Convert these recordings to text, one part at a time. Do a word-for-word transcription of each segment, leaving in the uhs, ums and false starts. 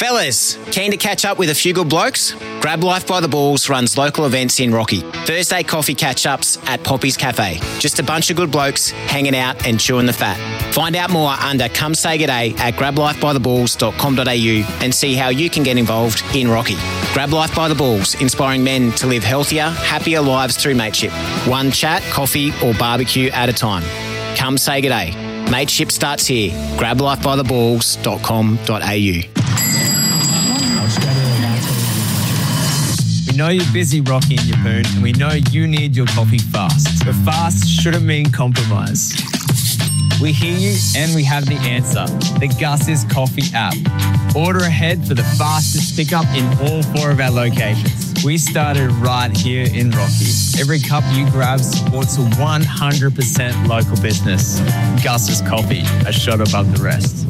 Fellas, keen to catch up with a few good blokes? Grab Life by the Balls runs local events in Rocky. Thursday coffee catch-ups at Poppy's Cafe. Just a bunch of good blokes hanging out and chewing the fat. Find out more under Come Say G'day at grab life by the balls dot com dot a u and see how you can get involved in Rocky. Grab Life by the Balls, inspiring men to live healthier, happier lives through mateship. One chat, coffee or barbecue at a time. Come say g'day. Mateship starts here. grab life by the balls dot com dot a u. We know you're busy rocking your poon, and we know you need your coffee fast. But fast shouldn't mean compromise. We hear you and we have the answer. The Gus's Coffee app. Order ahead for the fastest pickup in all four of our locations. We started right here in Rocky. Every cup you grab supports a one hundred percent local business. Gus's Coffee, a shot above the rest.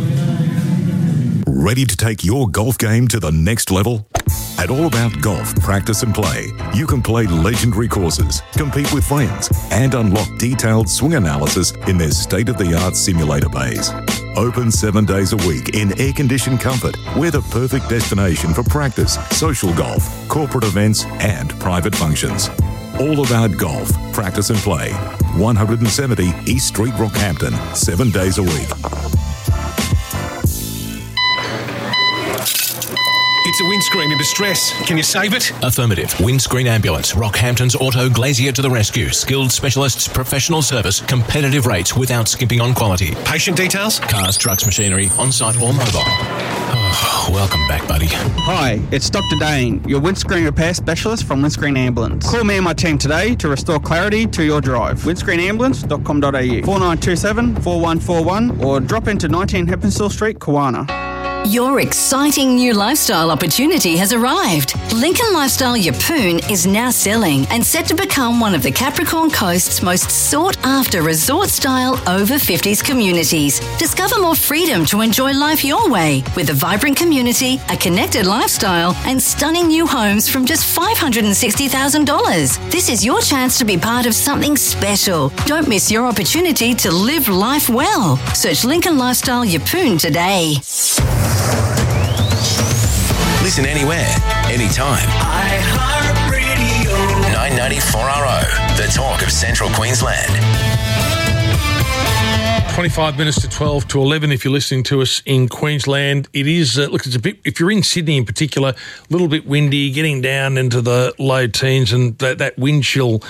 Ready to take your golf game to the next level? At All About Golf Practice and Play, you can play legendary courses, compete with friends, and unlock detailed swing analysis in their state-of-the-art simulator bays. Open seven days a week in air-conditioned comfort, we're the perfect destination for practice, social golf, corporate events, and private functions. All About Golf Practice and Play, one seventy East Street, Rockhampton, seven days a week. It's a windscreen in distress. Can you save it? Affirmative. Windscreen Ambulance. Rockhampton's Auto Glazier to the rescue. Skilled specialists, professional service, competitive rates without skimping on quality. Patient details? Cars, trucks, machinery, on-site or mobile. Oh, welcome back, buddy. Hi, it's Doctor Dane, your windscreen repair specialist from Windscreen Ambulance. Call me and my team today to restore clarity to your drive. windscreen ambulance dot com dot a u, four nine two seven, four one four one, or drop into nineteen Heppenstall Street, Kawana. Your exciting new lifestyle opportunity has arrived. Lincoln Lifestyle Yeppoon is now selling and set to become one of the Capricorn Coast's most sought-after resort-style over fifties communities. Discover more freedom to enjoy life your way with a vibrant community, a connected lifestyle, and stunning new homes from just five hundred sixty thousand dollars. This is your chance to be part of something special. Don't miss your opportunity to live life well. Search Lincoln Lifestyle Yeppoon today. Listen anywhere, anytime. iHeartRadio. nine ninety-four R O, the talk of Central Queensland. twenty-five minutes to twelve to eleven if you're listening to us in Queensland. It is, uh, look, it's a bit, if you're in Sydney in particular, a little bit windy, getting down into the low teens, and that, that wind chill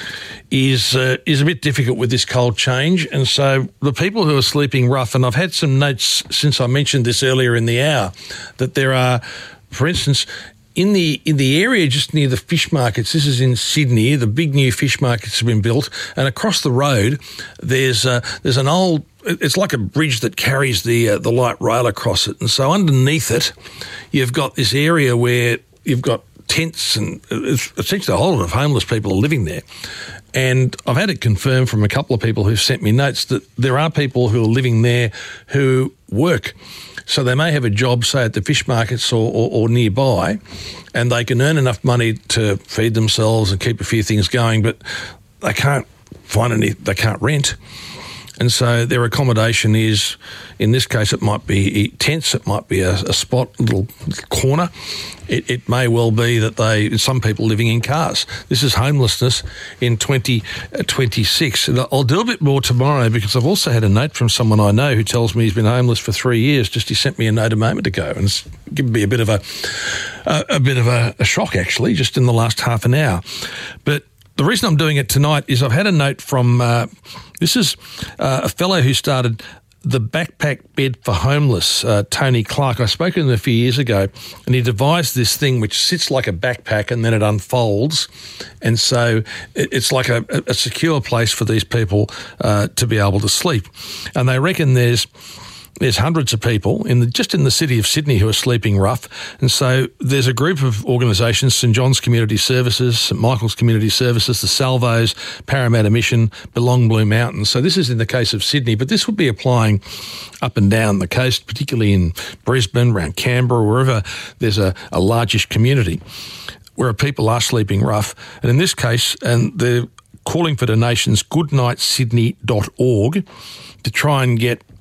is uh, is a bit difficult with this cold change. And so the people who are sleeping rough, and I've had some notes since I mentioned this earlier in the hour, that there are, for instance, in the in the area just near the fish markets, this is in Sydney, the big new fish markets have been built, and across the road there's uh, there's an old, it's like a bridge that carries the uh, the light rail across it, and so underneath it you've got this area where you've got tents, and it's essentially a whole lot of homeless people are living there. And I've had it confirmed from a couple of people who've sent me notes that there are people who are living there who work. So they may have a job, say, at the fish markets or, or, or nearby, and they can earn enough money to feed themselves and keep a few things going, but they can't find any, they can't rent. And so their accommodation is, in this case, it might be tents, it might be a, a spot, a little, little corner. It, it may well be that they, some people living in cars. This is homelessness in twenty twenty-six. And I'll do a bit more tomorrow, because I've also had a note from someone I know who tells me he's been homeless for three years. Just he sent me a note a moment ago, and it's given me a bit of a, a, a bit of a, a shock, actually, just in the last half an hour. But the reason I'm doing it tonight is I've had a note from, uh, this is uh, a fellow who started the Backpack Bed for Homeless, uh, Tony Clark. I spoke to him a few years ago, and he devised this thing which sits like a backpack and then it unfolds. And so it's like a, a secure place for these people uh, to be able to sleep. And they reckon there's There's hundreds of people in the, just in the city of Sydney who are sleeping rough. And so there's a group of organisations, St John's Community Services, St Michael's Community Services, the Salvos, Parramatta Mission, Belong Blue Mountains. So this is in the case of Sydney, but this would be applying up and down the coast, particularly in Brisbane, around Canberra, wherever there's a, a largish community where people are sleeping rough. And in this case, and they're calling for donations, good night sydney dot org, to try and get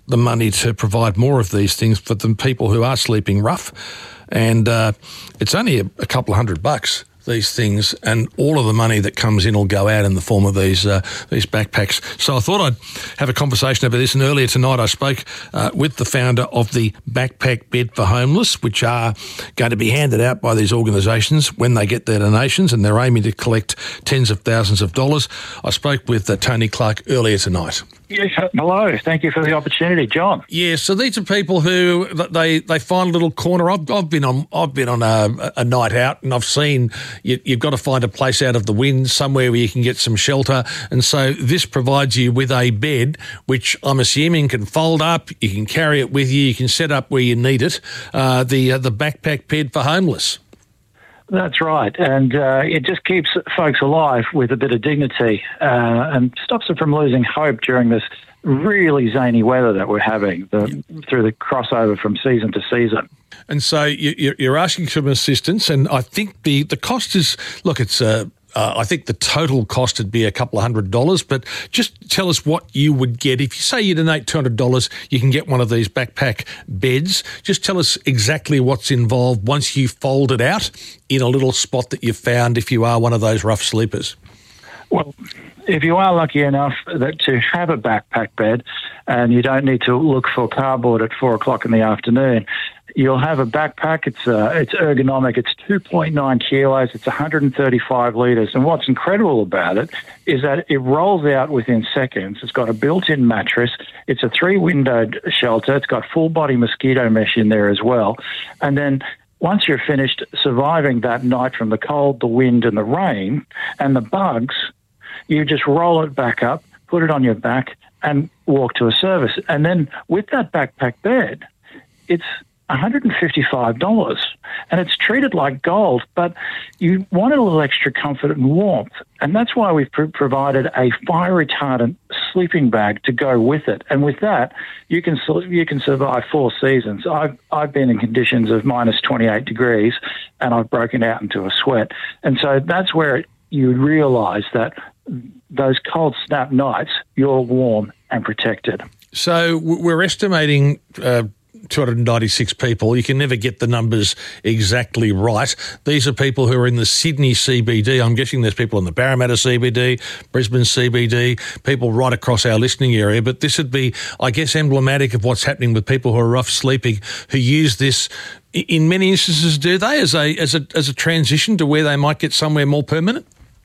the money to provide more of these things for the people who are sleeping rough. And uh, it's only a, a couple of hundred bucks, these things, and all of the money that comes in will go out in the form of these uh, these backpacks. So I thought I'd have a conversation about this, and earlier tonight I spoke uh, with the founder of the Backpack Bed for Homeless, which are going to be handed out by these organisations when they get their donations, and they're aiming to collect tens of thousands of dollars. I spoke with uh, Tony Clark earlier tonight. Yes, hello. Thank you for the opportunity, John. Yeah, so these are people who they, they find a little corner. I've, I've been on I've been on a, a night out, and I've seen you, you've got to find a place out of the wind, somewhere where you can get some shelter. And so this provides you with a bed, which I'm assuming can fold up. You can carry it with you. You can set up where you need it. Uh, the uh, the Backpack Bed for Homeless. That's right, and uh, it just keeps folks alive with a bit of dignity uh, and stops them from losing hope during this really zany weather that we're having the, through the crossover from season to season. And so you, you're asking for assistance, and I think the, the cost is, look, it's uh, uh, I think the total cost would be a couple of hundred dollars, but just tell us what you would get. If you say you donate two hundred dollars, you can get one of these backpack beds. Just tell us exactly what's involved once you fold it out in a little spot that you've found if you are one of those rough sleepers. Well, if you are lucky enough that to have a backpack bed and you don't need to look for cardboard at four o'clock in the afternoon, you'll have a backpack. It's uh, it's ergonomic. It's two point nine kilos. It's one hundred thirty-five litres. And what's incredible about it is that it rolls out within seconds. It's got a built-in mattress. It's a three-windowed shelter. It's got full-body mosquito mesh in there as well. And then once you're finished surviving that night from the cold, the wind and the rain and the bugs, you just roll it back up, put it on your back and walk to a service. And then with that backpack bed, it's one hundred fifty-five dollars and it's treated like gold, but you want a little extra comfort and warmth. And that's why we've pr- provided a fire retardant sleeping bag to go with it. And with that, you can you can survive four seasons. I've I've been in conditions of minus twenty-eight degrees and I've broken out into a sweat. And so that's where you realise that those cold snap nights, you're warm and protected. So we're estimating uh, two hundred ninety-six people. You can never get the numbers exactly right. These are people who are in the Sydney C B D. I'm guessing there's people in the Parramatta C B D, Brisbane C B D, people right across our listening area. But this would be, I guess, emblematic of what's happening with people who are rough sleeping, who use this in many instances, do they, as a as a as a transition to where they might get somewhere more permanent?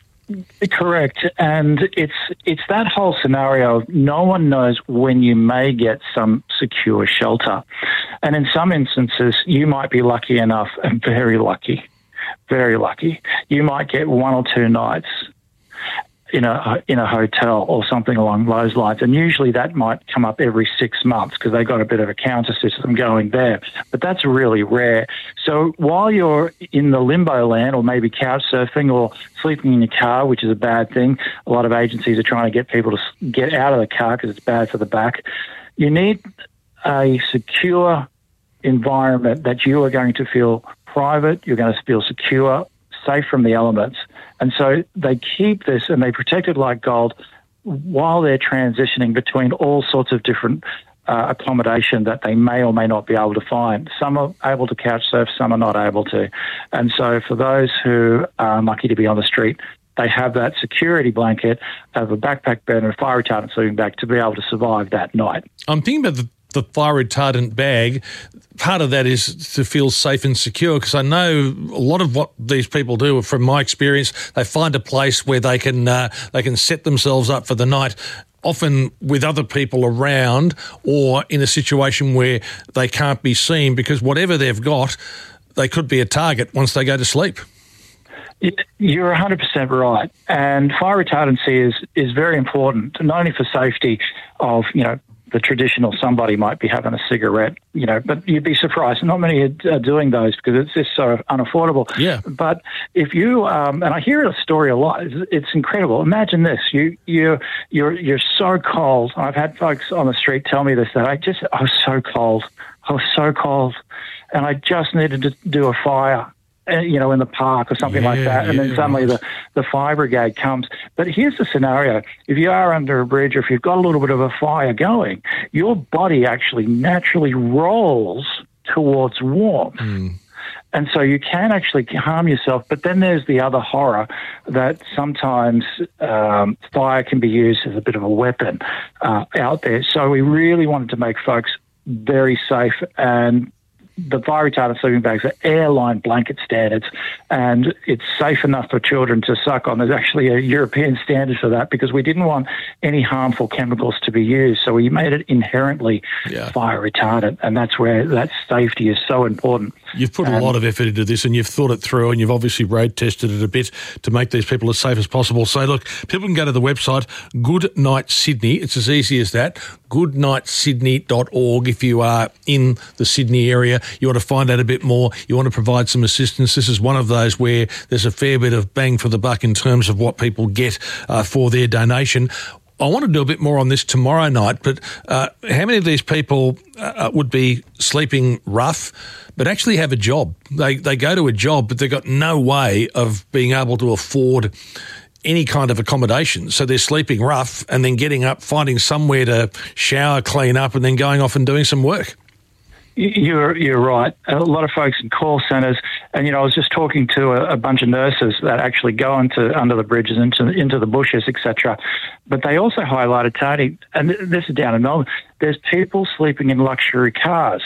Correct, and it's it's that whole scenario of no one knows when you may get some secure shelter. And in some instances, you might be lucky enough, and very lucky, very lucky, you might get one or two nights in a in a hotel or something along those lines. And usually that might come up every six months because they've got a bit of a counter system going there. But that's really rare. So while you're in the limbo land or maybe couch surfing or sleeping in your car, which is a bad thing, a lot of agencies are trying to get people to get out of the car because it's bad for the back. You need a secure environment that you are going to feel private, you're going to feel secure, safe from the elements. And so they keep this and they protect it like gold while they're transitioning between all sorts of different uh, accommodation that they may or may not be able to find. Some are able to couch surf, some are not able to. And so for those who are lucky to be on the street, they have that security blanket of a backpack bed and a fire retardant sleeping bag to be able to survive that night. I'm thinking about the the fire retardant bag. Part of that is to feel safe and secure, because I know a lot of what these people do, from my experience, they find a place where they can uh, they can set themselves up for the night, often with other people around or in a situation where they can't be seen, because whatever they've got, they could be a target once they go to sleep. You're one hundred percent right. And fire retardancy is, is very important, not only for safety of, you know, the traditional somebody might be having a cigarette, you know, but you'd be surprised. Not many are doing those because it's just so unaffordable. Yeah. But if you, um, and I hear a story a lot, it's, it's incredible. Imagine this, you, you, you're, you're so cold. I've had folks on the street tell me this, that I just, I was so cold. I was so cold and I just needed to do a fire. uh, you know, in the park or something Yeah, like that, and yeah, then suddenly right. the, the fire brigade comes. But here's the scenario. If you are under a bridge or if you've got a little bit of a fire going, your body actually naturally rolls towards warmth. Mm. And so you can actually harm yourself. But then there's the other horror that sometimes um, fire can be used as a bit of a weapon uh, out there. So we really wanted to make folks very safe, and the fire retardant sleeping bags are airline blanket standards, and it's safe enough for children to suck on. There's actually a European standard for that because we didn't want any harmful chemicals to be used. So we made it inherently Yeah. fire retardant, and that's where that safety is so important. You've put a Um, lot of effort into this, and you've thought it through, and you've obviously road tested it a bit to make these people as safe as possible. So, look, people can go to the website Good Night Sydney. It's as easy as that. good night sydney dot org. If you are in the Sydney area, you want to find out a bit more, you want to provide some assistance. This is one of those where there's a fair bit of bang for the buck in terms of what people get uh, for their donation. I want to do a bit more on this tomorrow night, but uh, how many of these people uh, would be sleeping rough but actually have a job? They they go to a job, but they've got no way of being able to afford any kind of accommodation. So they're sleeping rough and then getting up, finding somewhere to shower, clean up, and then going off and doing some work. You're you're right. A lot of folks in call centres, and you know, I was just talking to a, a bunch of nurses that actually go into under the bridges, into into the bushes, et cetera. But they also highlighted, Tony, and this is down in Melbourne. There's people sleeping in luxury cars.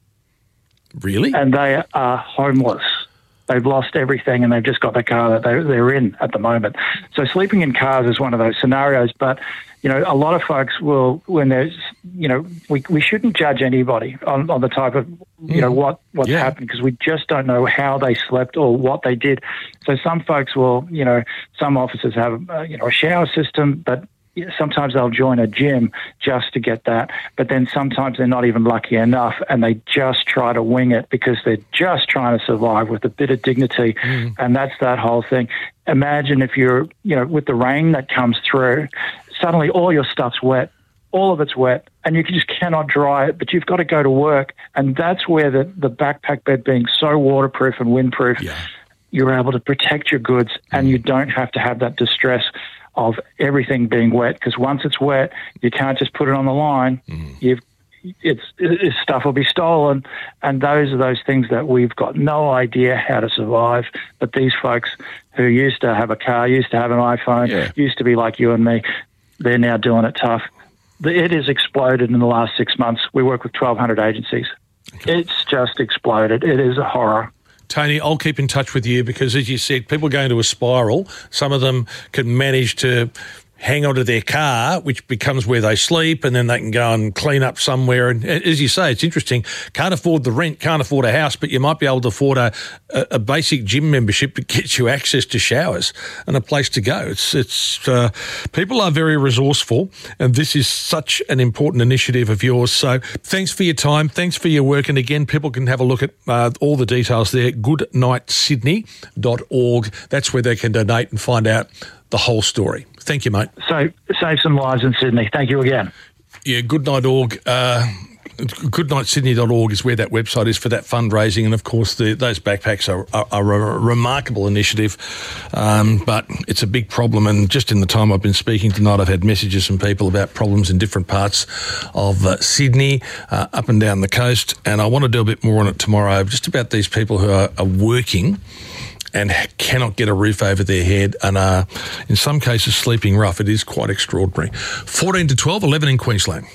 Really? And they are homeless. They've lost everything and they've just got the car that they, they're in at the moment. So sleeping in cars is one of those scenarios. But, you know, a lot of folks will, when there's, you know, we we shouldn't judge anybody on, on the type of, you know, what, what's Yeah. happened, because we just don't know how they slept or what they did. So some folks will, you know, some offices have, uh, you know, a shower system, but sometimes they'll join a gym just to get that, but then sometimes they're not even lucky enough and they just try to wing it because they're just trying to survive with a bit of dignity. Mm. And that's that whole thing. Imagine if you're, you know, with the rain that comes through, suddenly all your stuff's wet, all of it's wet, and you just cannot dry it, but you've got to go to work. And that's where the, the backpack bed being so waterproof and windproof, yeah. you're able to protect your goods mm. and you don't have to have that distress of everything being wet, because once it's wet, you can't just put it on the line. Mm. You've, it's, it's stuff will be stolen, and those are those things that we've got no idea how to survive. But these folks who used to have a car, used to have an iPhone, yeah. used to be like you and me, they're now doing it tough. It has exploded in the last six months. We work with twelve hundred agencies. Okay. It's just exploded. It is a horror. Tony, I'll keep in touch with you because, as you said, people go into a spiral. Some of them can manage to hang onto their car, which becomes where they sleep, and then they can go and clean up somewhere. And as you say, it's interesting. Can't afford the rent, can't afford a house, but you might be able to afford a, a, a basic gym membership that gets you access to showers and a place to go. It's it's uh, people are very resourceful, and this is such an important initiative of yours. So thanks for your time. Thanks for your work. And again, people can have a look at uh, all the details there, good night sydney dot org. That's where they can donate and find out the whole story. Thank you, mate. So save some lives in Sydney. Thank you again. Yeah, good night org. Uh, good night sydney dot org is where that website is for that fundraising. And, of course, the, those backpacks are, are, are a remarkable initiative, um, but it's a big problem. And just in the time I've been speaking tonight, I've had messages from people about problems in different parts of uh, Sydney, uh, up and down the coast. And I want to do a bit more on it tomorrow, just about these people who are, are working and cannot get a roof over their head and are, in some cases, sleeping rough. It is quite extraordinary. fourteen to twelve, eleven in Queensland.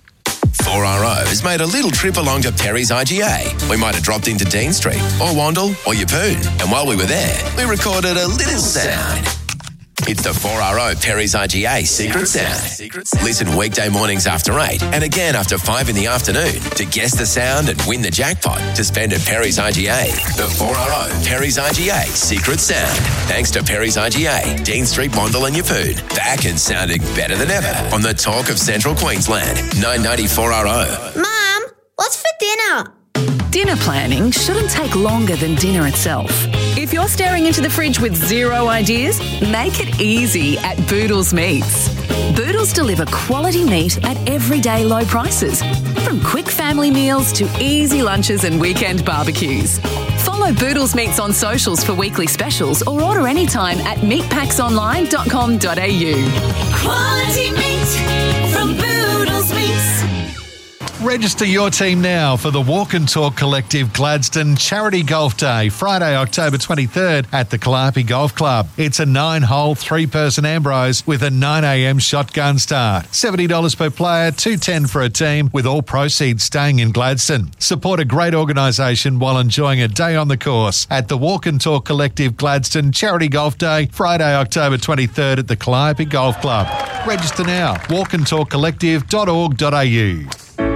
four R O has made a little trip along to Perry's I G A. We might have dropped into Dean Street or Wandle or Yeppoon. And while we were there, we recorded a little sound. It's the four R O Perry's I G A Secret Sound. Listen weekday mornings after eight and again after five in the afternoon to guess the sound and win the jackpot to spend at Perry's I G A. The four R O Perry's I G A Secret Sound. Thanks to Perry's I G A, Dean Street, Wandle and Yeppoon. Back and sounding better than ever on the Talk of Central Queensland. nine ninety four R O. Mum, what's for dinner? Dinner planning shouldn't take longer than dinner itself. If you're staring into the fridge with zero ideas, make it easy at Boodles Meats. Boodles deliver quality meat at everyday low prices, from quick family meals to easy lunches and weekend barbecues. Follow Follow Boodles Meats on socials for weekly specials or order anytime at meat packs online dot com dot a u. Quality meat from Boodles Meats. Register your team now for the Walk and Talk Collective Gladstone Charity Golf Day, Friday, October twenty-third at the Calliope Golf Club. It's a nine-hole, three-person Ambrose with a nine a m shotgun start. seventy dollars per player, two hundred ten dollars for a team, with all proceeds staying in Gladstone. Support a great organisation while enjoying a day on the course at the Walk and Talk Collective Gladstone Charity Golf Day, Friday, October twenty-third at the Calliope Golf Club. Register now, walk and talk collective dot org dot a u.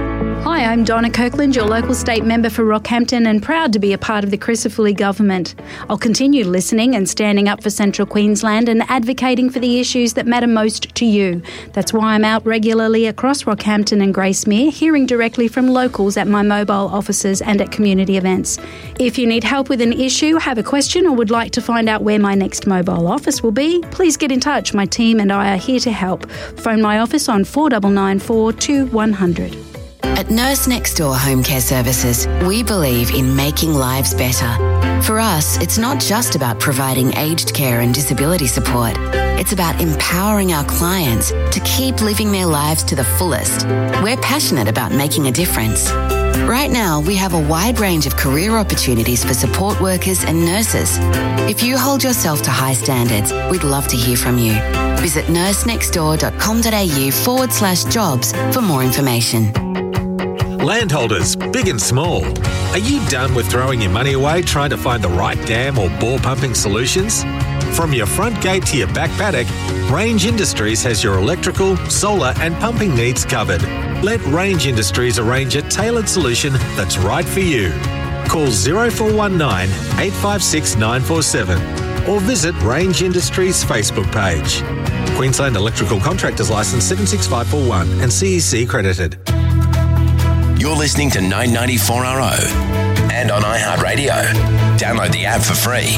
Hi, I'm Donna Kirkland, your local state member for Rockhampton, and proud to be a part of the Crisafulli government. I'll continue listening and standing up for Central Queensland and advocating for the issues that matter most to you. That's why I'm out regularly across Rockhampton and Gracemere, hearing directly from locals at my mobile offices and at community events. If you need help with an issue, have a question, or would like to find out where my next mobile office will be, please get in touch. My team and I are here to help. Phone my office on four nine nine four, two one zero zero. At Nurse Next Door Home Care Services, we believe in making lives better. For us, it's not just about providing aged care and disability support. It's about empowering our clients to keep living their lives to the fullest. We're passionate about making a difference. Right now, we have a wide range of career opportunities for support workers and nurses. If you hold yourself to high standards, we'd love to hear from you. Visit nurse next door dot com dot a u forward slash jobs for more information. Landholders, big and small, are you done with throwing your money away trying to find the right dam or bore pumping solutions? From your front gate to your back paddock, Range Industries has your electrical, solar and pumping needs covered. Let Range Industries arrange a tailored solution that's right for you. Call zero four one nine, eight five six, nine four seven or visit Range Industries Facebook page. Queensland Electrical Contractors Licence seven six five four one and C E C credited. You're listening to nine ninety-four R O and on iHeartRadio. Download the app for free.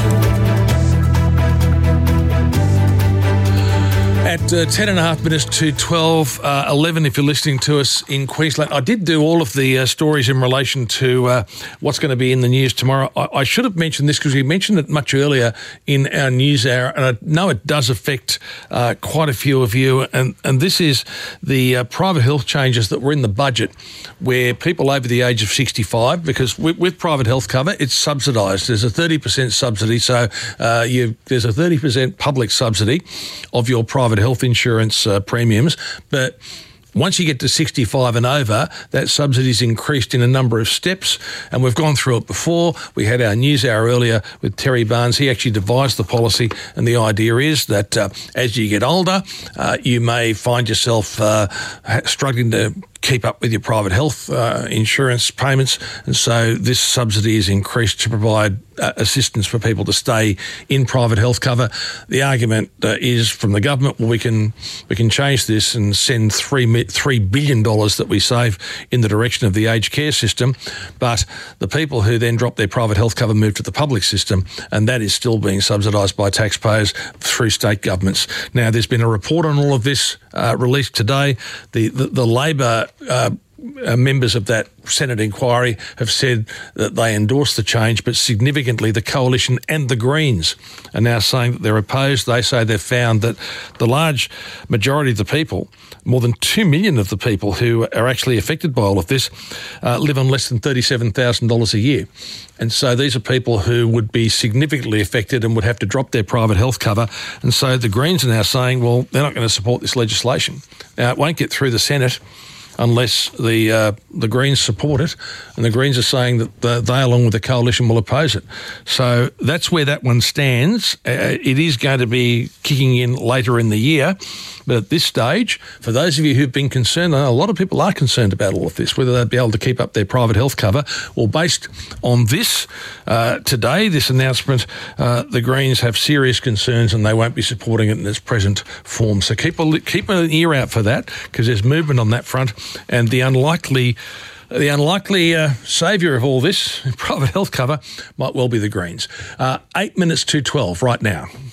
At uh, ten and a half minutes to twelve, uh, eleven, if you're listening to us in Queensland. I did do all of the uh, stories in relation to uh, what's going to be in the news tomorrow. I, I should have mentioned this because we mentioned it much earlier in our news hour, and I know it does affect uh, quite a few of you, and, and this is the uh, private health changes that were in the budget where people over the age of sixty-five, because with, with private health cover, it's subsidised. There's a thirty percent subsidy, so uh, you, there's a thirty percent public subsidy of your private health insurance uh, premiums, but once you get to sixty-five and over, that subsidy's increased in a number of steps, and we've gone through it before. We had our news hour earlier with Terry Barnes. He actually devised the policy, and the idea is that uh, as you get older, uh, you may find yourself uh, struggling to keep up with your private health uh, insurance payments, and so this subsidy is increased to provide uh, assistance for people to stay in private health cover. The argument uh, is from the government, well, we can we can change this and send three three billion dollars that we save in the direction of the aged care system, but the people who then drop their private health cover move to the public system, and that is still being subsidised by taxpayers through state governments. Now, there's been a report on all of this uh, released today. The the, the Labor Uh, uh, members of that Senate inquiry have said that they endorse the change, but significantly the Coalition and the Greens are now saying that they're opposed. They say they've found that the large majority of the people, more than two million of the people who are actually affected by all of this, uh, live on less than thirty-seven thousand dollars a year. And so these are people who would be significantly affected and would have to drop their private health cover. And so the Greens are now saying, well, they're not going to support this legislation. Now, it won't get through the Senate unless the uh, the Greens support it, and the Greens are saying that the, they, along with the Coalition, will oppose it. So that's where that one stands. Uh, it is going to be kicking in later in the year, but at this stage, for those of you who've been concerned, I know a lot of people are concerned about all of this, whether they'll be able to keep up their private health cover. Well, based on this uh, today, this announcement, uh, the Greens have serious concerns and they won't be supporting it in its present form. So keep a, keep an ear out for that, because there's movement on that front. And the unlikely the unlikely uh, saviour of all this, private health cover, might well be the Greens. Uh, eight minutes to twelve right now.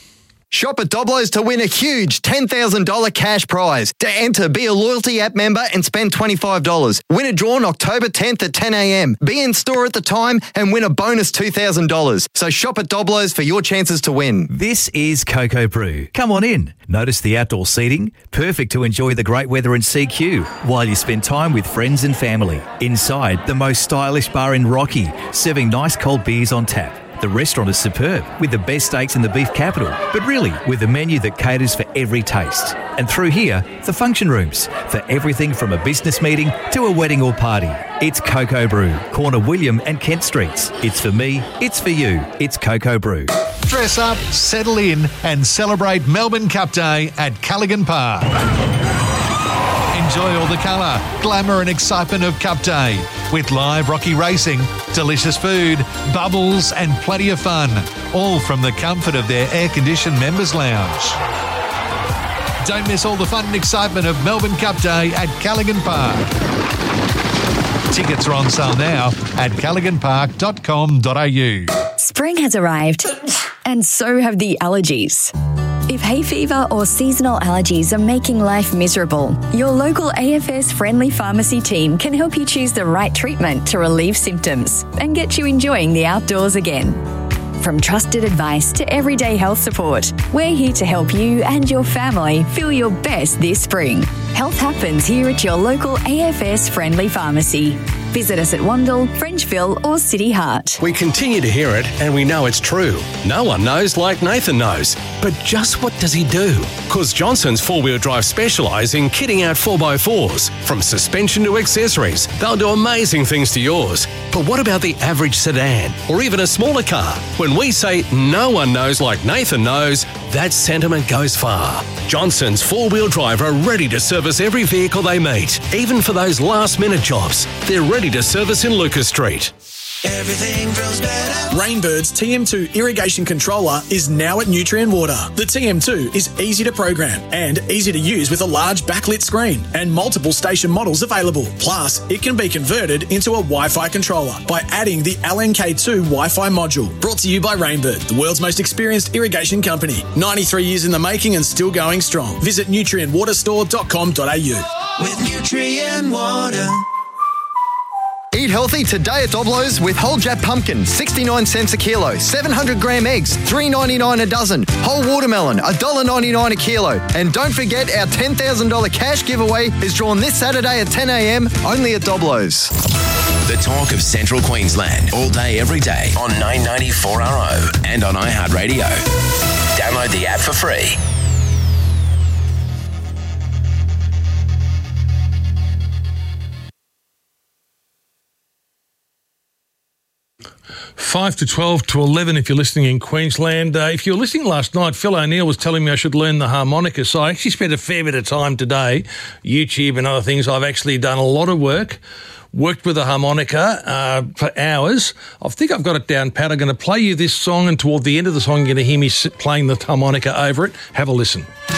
Shop at Doblo's to win a huge ten thousand dollars cash prize. To enter, be a loyalty app member and spend twenty-five dollars. Winner drawn October tenth at ten a.m. Be in store at the time and win a bonus two thousand dollars. So shop at Doblo's for your chances to win. This is Coco Brew. Come on in. Notice the outdoor seating? Perfect to enjoy the great weather in C Q while you spend time with friends and family. Inside, the most stylish bar in Rocky, serving nice cold beers on tap. The restaurant is superb, with the best steaks in the beef capital, but really with a menu that caters for every taste. And through here, the function rooms, for everything from a business meeting to a wedding or party. It's Coco Brew, corner William and Kent Streets. It's for me, it's for you, it's Coco Brew. Dress up, settle in and celebrate Melbourne Cup Day at Callaghan Park. Enjoy all the colour, glamour and excitement of Cup Day with live Rocky racing, delicious food, bubbles and plenty of fun, all from the comfort of their air-conditioned members lounge. Don't miss all the fun and excitement of Melbourne Cup Day at Callaghan Park. Tickets are on sale now at callaghan park dot com dot a u. Spring has arrived, and so have the allergies. If hay fever or seasonal allergies are making life miserable, your local A F S friendly pharmacy team can help you choose the right treatment to relieve symptoms and get you enjoying the outdoors again. From trusted advice to everyday health support, we're here to help you and your family feel your best this spring. Health happens here at your local A F S friendly pharmacy. Visit us at Wandle, Frenchville or City Heart. We continue to hear it and we know it's true. No one knows like Nathan knows. But just what does he do? Because Johnson's four-wheel drive specialise in kitting out four by fours. From suspension to accessories, they'll do amazing things to yours. But what about the average sedan or even a smaller car? When we say no one knows like Nathan knows, that sentiment goes far. Johnson's four-wheel drive are ready to service every vehicle they meet, even for those last-minute jobs. They're ready to service in Lucas Street. Everything feels better. Rainbird's T M two irrigation controller is now at Nutrien Water. The T M two is easy to program and easy to use with a large backlit screen and multiple station models available. Plus, it can be converted into a Wi-Fi controller by adding the L N K two Wi-Fi module. Brought to you by Rainbird, the world's most experienced irrigation company. ninety-three years in the making and still going strong. Visit nutrien water store dot com dot a u. With Nutrien Water. Eat healthy today at Doblo's with whole Jap pumpkin, sixty-nine cents a kilo, seven hundred gram eggs, three ninety-nine a dozen, whole watermelon, one dollar ninety-nine a kilo. And don't forget our ten thousand dollars cash giveaway is drawn this Saturday at ten a.m. only at Doblo's. The talk of Central Queensland, all day, every day on nine ninety four R O and on iHeartRadio. Download the app for free. five to twelve to eleven if you're listening in Queensland. Uh, if you were listening last night, Phil O'Neill was telling me I should learn the harmonica. So I actually spent a fair bit of time today, YouTube and other things. I've actually done a lot of work, worked with the harmonica uh, for hours. I think I've got it down pat. I'm going to play you this song, and toward the end of the song, you're going to hear me playing the harmonica over it. Have a listen.